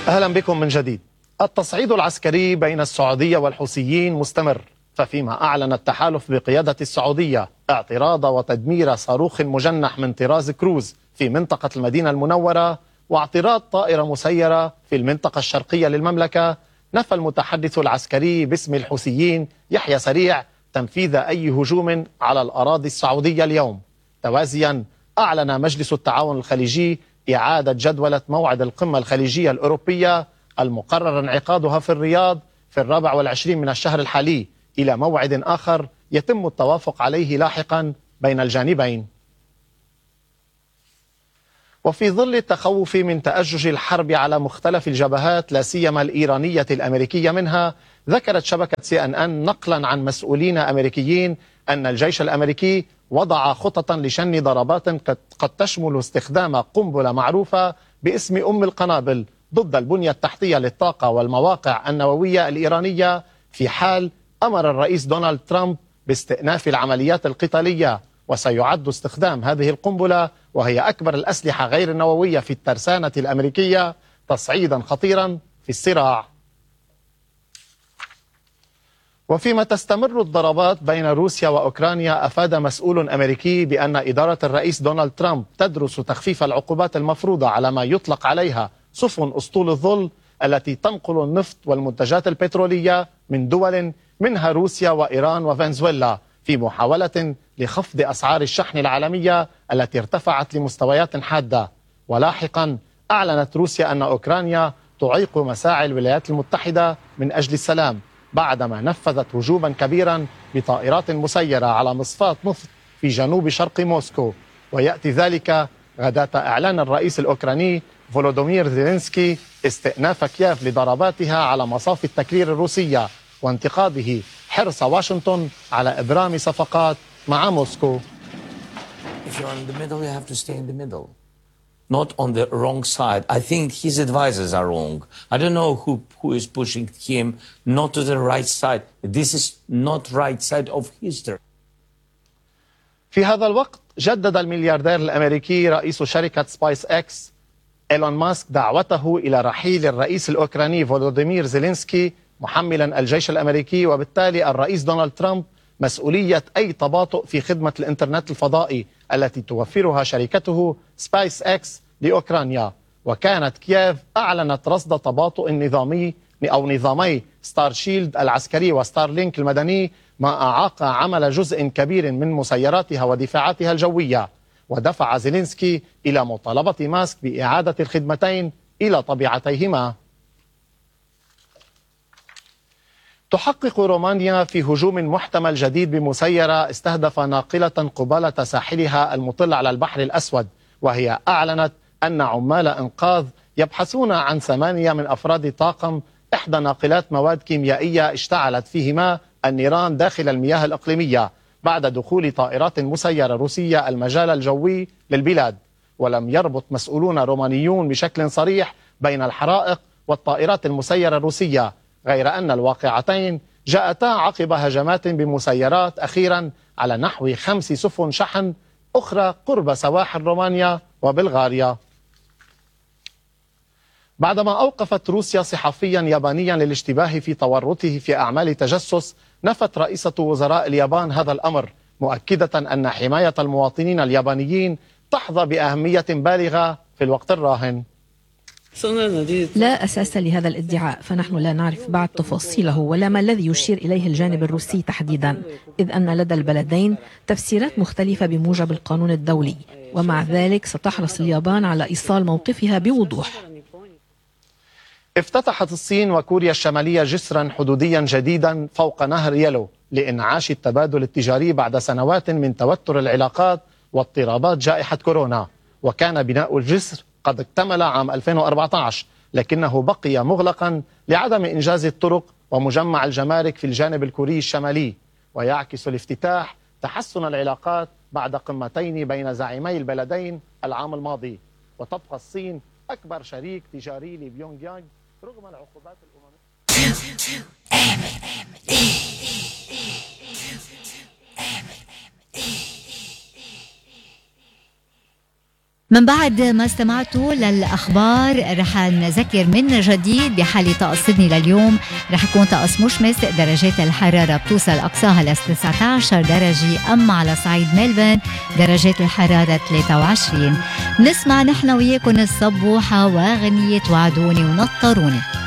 أهلا بكم من جديد. التصعيد العسكري بين السعودية والحوثيين مستمر، ففيما أعلن التحالف بقيادة السعودية اعتراض وتدمير صاروخ مجنح من طراز كروز في منطقة المدينة المنورة واعتراض طائرة مسيرة في المنطقة الشرقية للمملكة، نفى المتحدث العسكري باسم الحوثيين يحيى سريع تنفيذ أي هجوم على الأراضي السعودية اليوم. توازيا أعلن مجلس التعاون الخليجي إعادة جدولة موعد القمة الخليجية الأوروبية المقرر انعقادها في الرياض في 24 من الشهر الحالي إلى موعد آخر يتم التوافق عليه لاحقا بين الجانبين. وفي ظل التخوف من تأجج الحرب على مختلف الجبهات لا سيما الإيرانية الأمريكية منها، ذكرت شبكة CNN نقلا عن مسؤولين أمريكيين أن الجيش الأمريكي وضع خططا لشن ضربات قد تشمل استخدام قنبلة معروفة باسم أم القنابل ضد البنية التحتية للطاقة والمواقع النووية الإيرانية، في حال أمر الرئيس دونالد ترامب باستئناف العمليات القتالية. وسيعد استخدام هذه القنبلة، وهي أكبر الأسلحة غير النووية في الترسانة الأمريكية، تصعيدا خطيرا في الصراع. وفيما تستمر الضربات بين روسيا وأوكرانيا، أفاد مسؤول أمريكي بأن إدارة الرئيس دونالد ترامب تدرس تخفيف العقوبات المفروضة على ما يطلق عليها سفن أسطول الظل التي تنقل النفط والمنتجات البترولية من دول منها روسيا وإيران وفنزويلا، في محاولة لخفض أسعار الشحن العالمية التي ارتفعت لمستويات حادة. ولاحقا أعلنت روسيا أن أوكرانيا تعيق مساعي الولايات المتحدة من أجل السلام بعدما نفذت هجوما كبيرا بطائرات مسيرة على مصفاة نفط في جنوب شرق موسكو. ويأتي ذلك غداة إعلان الرئيس الأوكراني فولودومير زيلينسكي استئناف كييف لضرباتها على مصافي التكرير الروسية، وانتقاده حرص واشنطن على إبرام صفقات مع موسكو. If you're in the middle, you have to stay in the middle. Not on the wrong side. I think his advisors are wrong. I don't know who is pushing him not to the right side. This is not right side of history. في هذا الوقت جدد الملياردير الأمريكي رئيس شركة سبايس إكس إيلون ماسك دعوته إلى رحيل الرئيس الأوكراني فولوديمير زيلينسكي، محملا الجيش الأمريكي وبالتالي الرئيس دونالد ترامب مسؤولية أي تباطؤ في خدمة الإنترنت الفضائي التي توفرها شركته سبايس إكس لأوكرانيا. وكانت كييف أعلنت رصد تباطؤ نظامي ستار شيلد العسكري وستار لينك المدني، ما أعاق عمل جزء كبير من مسيراتها ودفاعاتها الجوية. ودفع زيلينسكي إلى مطالبة ماسك بإعادة الخدمتين إلى طبيعتيهما. تحقق رومانيا في هجوم محتمل جديد بمسيرة استهدف ناقلة قبالة ساحلها المطل على البحر الأسود، وهي أعلنت أن عمال إنقاذ يبحثون عن 8 من أفراد طاقم إحدى ناقلات مواد كيميائية اشتعلت فيهما النيران داخل المياه الإقليمية بعد دخول طائرات مسيرة روسية المجال الجوي للبلاد. ولم يربط مسؤولون رومانيون بشكل صريح بين الحرائق والطائرات المسيرة الروسية، غير أن الواقعتين جاءتا عقب هجمات بمسيرات أخيرا على نحو 5 سفن شحن أخرى قرب سواحل رومانيا وبلغاريا. بعدما أوقفت روسيا صحفيا يابانيا للاشتباه في تورطه في أعمال تجسس، نفت رئيسة وزراء اليابان هذا الأمر، مؤكدة أن حماية المواطنين اليابانيين تحظى بأهمية بالغة في الوقت الراهن. لا أساس لهذا الادعاء، فنحن لا نعرف بعد تفاصيله ولا ما الذي يشير إليه الجانب الروسي تحديدا، إذ أن لدى البلدين تفسيرات مختلفة بموجب القانون الدولي، ومع ذلك ستحرص اليابان على إيصال موقفها بوضوح. افتتحت الصين وكوريا الشمالية جسرا حدوديا جديدا فوق نهر يلو لإنعاش التبادل التجاري بعد سنوات من توتر العلاقات واضطرابات جائحة كورونا. وكان بناء الجسر قد اكتمل عام 2014، لكنه بقي مغلقا لعدم إنجاز الطرق ومجمع الجمارك في الجانب الكوري الشمالي. ويعكس الافتتاح تحسن العلاقات بعد قمتين بين زعيمي البلدين العام الماضي. وتبقى الصين أكبر شريك تجاري لبيونغ يانغ رغم العقوبات الأممية. من بعد ما استمعتوا للأخبار رح نذكر من جديد بحالة طقس سيدني لليوم رح يكون طقس مشمس، درجات الحرارة بتوصل أقصاها ل 19 درجة، أما على صعيد ميلبورن درجات الحرارة 23. نسمع نحن وياكم الصبوحة وأغنية وعدوني ونطروني.